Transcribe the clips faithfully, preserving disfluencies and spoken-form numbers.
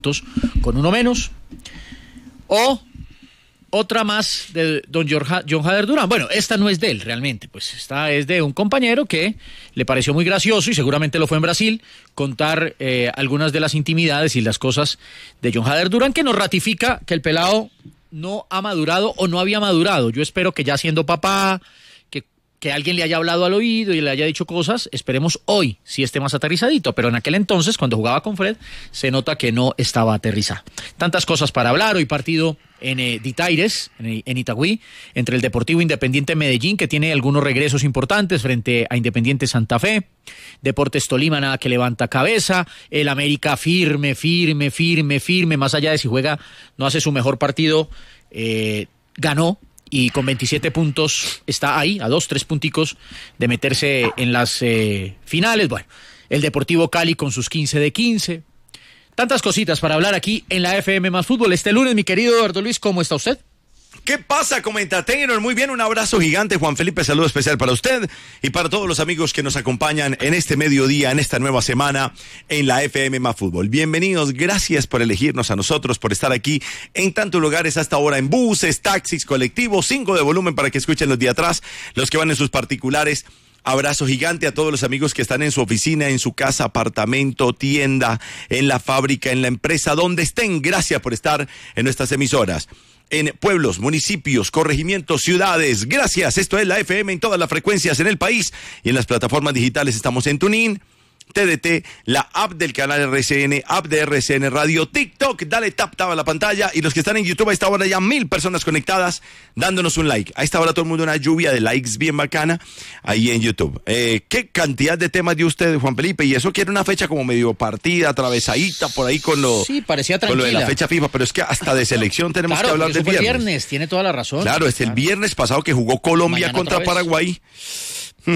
con uno menos, o otra más de don John Jader Durán. Bueno, esta no es de él realmente, pues esta es de un compañero que le pareció muy gracioso, y seguramente lo fue en Brasil, contar eh, algunas de las intimidades y las cosas de John Jader Durán, que nos ratifica que el pelado no ha madurado o no había madurado. Yo espero que ya siendo papá, que alguien le haya hablado al oído y le haya dicho cosas, esperemos hoy sí esté más aterrizadito, pero en aquel entonces, cuando jugaba con Fred, se nota que no estaba aterrizado. Tantas cosas para hablar, hoy partido en eh, Ditaires, en, en Itagüí, entre el Deportivo Independiente Medellín, que tiene algunos regresos importantes frente a Independiente Santa Fe, Deportes Tolima nada que levanta cabeza, el América firme, firme, firme, firme, más allá de si juega, no hace su mejor partido, eh, ganó, y con veintisiete puntos está ahí, a dos, tres punticos de meterse en las eh, finales. Bueno, el Deportivo Cali con sus quince de quince. Tantas cositas para hablar aquí en la F M Más Fútbol. Este lunes, mi querido Eduardo Luis, ¿cómo está usted? ¿Qué pasa, Comentatenor? Muy bien, un abrazo gigante, Juan Felipe, saludo especial para usted y para todos los amigos que nos acompañan en este mediodía, en esta nueva semana, en la F M Más Fútbol. Bienvenidos, gracias por elegirnos a nosotros, por estar aquí en tantos lugares hasta ahora, en buses, taxis, colectivos, cinco de volumen para que escuchen los de atrás, los que van en sus particulares. Abrazo gigante a todos los amigos que están en su oficina, en su casa, apartamento, tienda, en la fábrica, en la empresa, donde estén. Gracias por estar en nuestras emisoras. En pueblos, municipios, corregimientos, ciudades. Gracias. Esto es la F M en todas las frecuencias en el país y en las plataformas digitales. Estamos en TuneIn, T D T, la app del canal R C N, app de R C N Radio, TikTok, dale tap tap a la pantalla, y los que están en YouTube a esta hora ya mil personas conectadas dándonos un like. A esta hora todo el mundo una lluvia de likes bien bacana ahí en YouTube. Eh, ¿Qué cantidad de temas dio usted, Juan Felipe? Y eso que era una fecha como medio partida, atravesadita por ahí con lo, sí, parecía tranquila, con lo de la fecha FIFA, pero es que hasta de selección tenemos claro, que hablar del viernes. viernes. Tiene toda la razón. Claro, es claro. El viernes pasado que jugó Colombia mañana contra Paraguay. Hmm.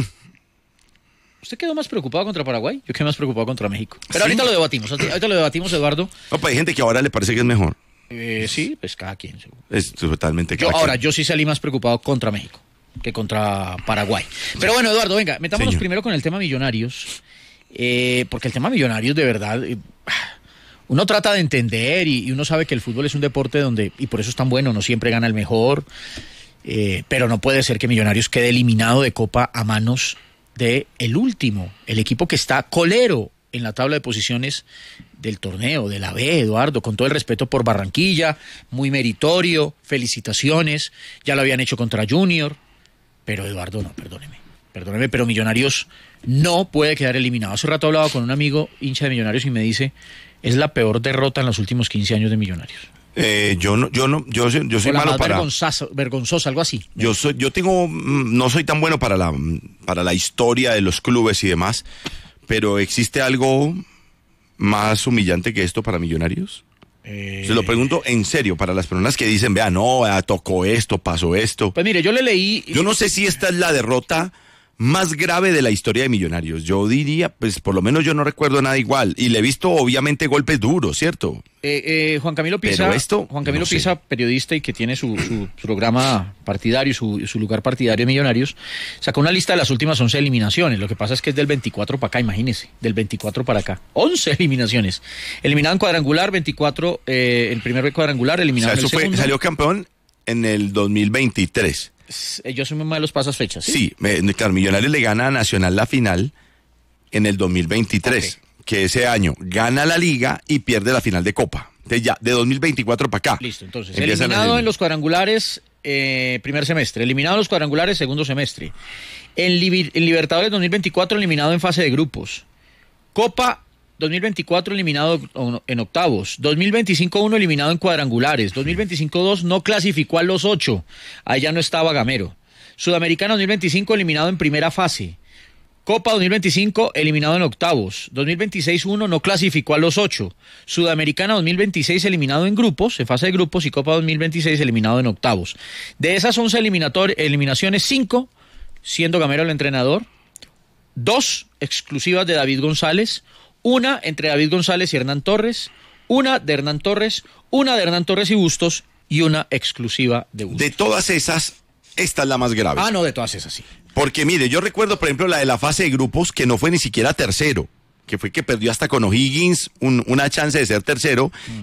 ¿Usted quedó más preocupado contra Paraguay? Yo quedé más preocupado contra México. Pero sí, ahorita lo debatimos, ahorita lo debatimos, Eduardo. No, pues hay gente que ahora le parece que es mejor. Eh, sí, pues cada quien. Seguro. Es totalmente yo, cada Ahora, quien. yo sí salí más preocupado contra México que contra Paraguay. Pero bueno, Eduardo, venga, metámonos Señor. primero con el tema Millonarios. Eh, porque el tema Millonarios, de verdad, eh, uno trata de entender y, y uno sabe que el fútbol es un deporte donde, y por eso es tan bueno, no siempre gana el mejor. Eh, pero no puede ser que Millonarios quede eliminado de Copa a manos de el último, el equipo que está colero en la tabla de posiciones del torneo, de la B, Eduardo, con todo el respeto por Barranquilla, muy meritorio, felicitaciones, ya lo habían hecho contra Junior, pero Eduardo, no, perdóneme, perdóneme, pero Millonarios no puede quedar eliminado. Hace rato hablaba con un amigo hincha de Millonarios y me dice, es la peor derrota en los últimos quince años de Millonarios. Eh, yo no, yo no, yo, yo soy malo para vergonzosa, vergonzosa, algo así. Yo soy, yo tengo, no soy tan bueno para la, para la historia de los clubes y demás, pero ¿existe algo más humillante que esto para Millonarios? Eh... Se lo pregunto en serio para las personas que dicen, vea, no, vea, tocó esto, pasó esto. Pues mire, yo le leí. Yo no sé si esta es la derrota más grave de la historia de Millonarios. Yo diría, pues por lo menos yo no recuerdo nada igual. Y le he visto obviamente golpes duros, ¿cierto? Eh, eh, Juan Camilo Pisa, esto, Juan Camilo no sé. Pisa, periodista y que tiene su, su programa partidario, su, su lugar partidario de Millonarios, sacó una lista de las últimas once eliminaciones. Lo que pasa es que es del veinticuatro para acá, imagínese, del veinticuatro para acá. once eliminaciones. Eliminado en cuadrangular, veinticuatro, eh, el primer cuadrangular, eliminado o sea, en el eso segundo. Fue, salió campeón en el dos mil veintitrés. Yo soy muy malo pasas fechas. Sí, sí me, claro, Millonarios le gana a Nacional la final en el dos mil veintitrés, okay. Que ese año gana la Liga y pierde la final de Copa. Entonces ya, de dos mil veinticuatro para acá. Listo, entonces, eliminado en los cuadrangulares, eh, primer semestre, eliminado en los cuadrangulares, segundo semestre. En, Liber- en Libertadores dos mil veinticuatro, eliminado en fase de grupos. Copa dos mil veinticuatro eliminado en octavos, dos mil veinticinco uno eliminado en cuadrangulares, dos mil veinticinco dos no clasificó a los ocho, ahí ya no estaba Gamero. Sudamericana dos mil veinticinco eliminado en primera fase, Copa dos mil veinticinco eliminado en octavos, dos mil veintiséis uno no clasificó a los ocho, Sudamericana dos mil veintiséis eliminado en grupos, en fase de grupos, y Copa dos mil veintiséis eliminado en octavos. De esas once eliminator- eliminaciones, cinco siendo Gamero el entrenador, dos exclusivas de David González, una entre David González y Hernán Torres, una de Hernán Torres, una de Hernán Torres y Bustos y una exclusiva de Bustos. De todas esas, esta es la más grave. Ah, no, de todas esas sí. Porque mire, yo recuerdo por ejemplo la de la fase de grupos que no fue ni siquiera tercero. que fue que perdió hasta con O'Higgins un- una chance de ser tercero,